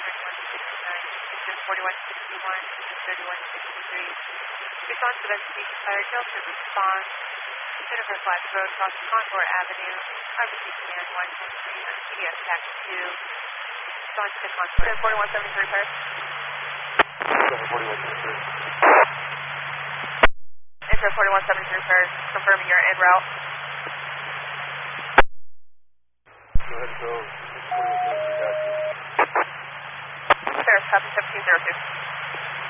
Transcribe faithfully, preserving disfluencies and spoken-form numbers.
thirty-one sixty-nine, Eastern forty-one sixty-one, thirty-one sixty-three. Response to investigation fire, Delta response. Jennifer Flash Road, across Contour Avenue, R B C Command one ten three on T D S Tax two. Response to Contour. forty-one seventy-three, fire. forty-one seventy-three. Enter forty-one seventy-three, fire. Confirming you're en route. Go ahead and go. forty-one seventy-three, Fair, copy seventeen zero two.